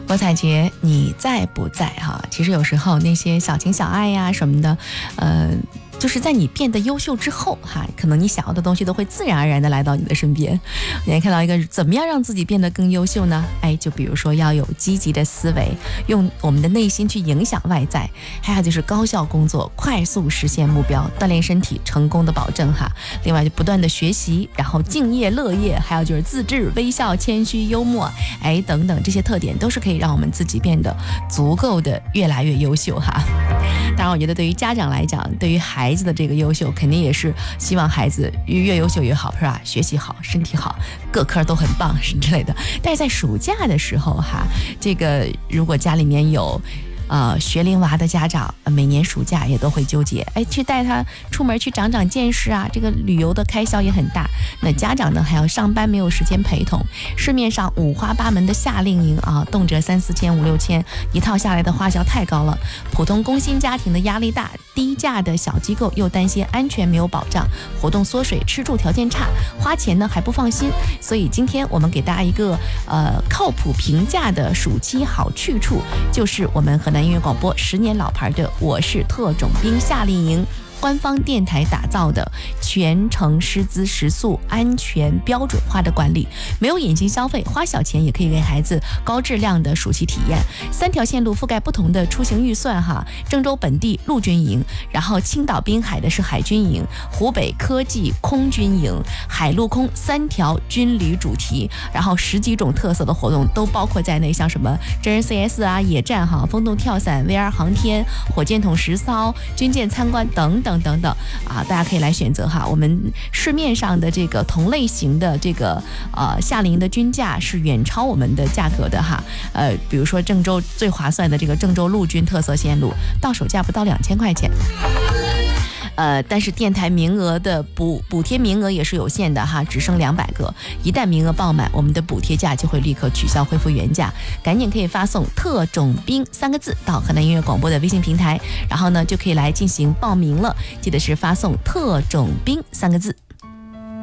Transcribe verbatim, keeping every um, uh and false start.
郭采洁，你在不在哈？其实有时候那些小情小爱呀什么的，呃。就是在你变得优秀之后哈，可能你想要的东西都会自然而然的来到你的身边。你还看到一个怎么样让自己变得更优秀呢？哎，就比如说要有积极的思维，用我们的内心去影响外在，还有就是高效工作，快速实现目标，锻炼身体，成功的保证哈。另外就不断的学习，然后敬业乐业，还有就是自制、微笑、谦虚、幽默，哎等等，这些特点都是可以让我们自己变得足够的越来越优秀哈。当然我觉得对于家长来讲，对于孩子的这个优秀肯定也是希望孩子越优秀越好，是吧？学习好，身体好，各科都很棒是之类的。但是在暑假的时候哈，这个如果家里面有呃，学龄娃的家长每年暑假也都会纠结，哎，去带他出门去长长见识啊，这个旅游的开销也很大。那家长呢还要上班，没有时间陪同。市面上五花八门的夏令营啊，动辄三四千、五六千，一套下来的花销太高了。普通工薪家庭的压力大，低价的小机构又担心安全没有保障，活动缩水，吃住条件差，花钱呢还不放心。所以今天我们给大家一个呃靠谱平价的暑期好去处，就是我们和南音乐广播十年老牌的我是特种兵夏令营官方电台打造的全程师资食宿安全标准化的管理，没有隐形消费，花小钱也可以给孩子高质量的暑期体验。三条线路覆盖不同的出行预算哈，郑州本地陆军营，然后青岛滨海的是海军营，湖北科技空军营，海陆空三条军旅主题，然后十几种特色的活动都包括在内，像什么真人 C S 啊、野战哈、风洞跳伞、V R 航天、火箭筒实操、军舰参观等等等等啊，大家可以来选择哈。我们市面上的这个同类型的这个呃夏令营的均价是远超我们的价格的哈。呃，比如说郑州最划算的这个郑州陆军特色线路，到手价不到两千块钱。呃，但是电台名额的补补贴名额也是有限的哈，只剩两百个。一旦名额爆满，我们的补贴价就会立刻取消，恢复原价。赶紧可以发送特种兵三个字到河南音乐广播的微信平台，然后呢就可以来进行报名了。记得是发送特种兵三个字。